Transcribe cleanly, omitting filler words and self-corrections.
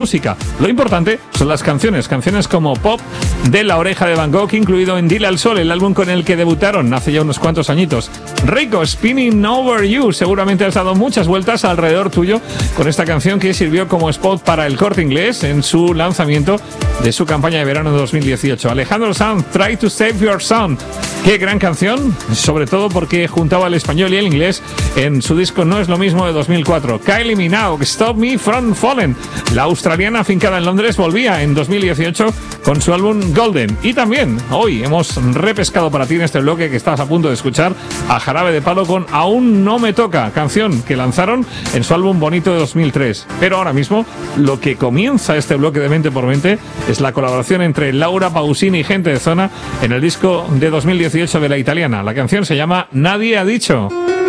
música. Lo importante son las canciones como Pop de La Oreja de Van Gogh, incluido en Dile al Sol, el álbum con el que debutaron hace ya unos cuantos añitos. Rico, Spinning Over You, seguramente has dado muchas vueltas alrededor tuyo con esta canción que sirvió como spot para el Corte Inglés en su lanzamiento de su campaña de verano de 2018. Alejandro Sanz, Try to Save Your Son. Qué gran canción, sobre todo porque juntaba el español y el inglés en su disco No es lo mismo de 2004. Kylie Minogue, Stop Me From Falling. La australiana afincada en Londres volvía en 2018 con su álbum Golden. Y también hoy hemos repescado para ti en este bloque que estás a punto de escuchar a Jarabe de Palo con Aún no me toca, canción que lanzaron en su álbum Bonito de 2003. Pero ahora mismo lo que comienza este bloque de Mente por Mente es la colaboración entre Laura Pausini y Gente de Zona en el disco de 2018 de La Italiana. La canción se llama Nadie ha dicho.